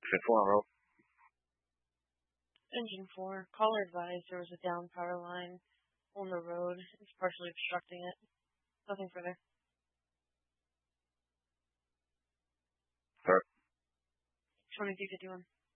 10-4 on road. Engine 4, caller advised there was a down power line on the road. It's partially obstructing it. Nothing further. Sir. 2351.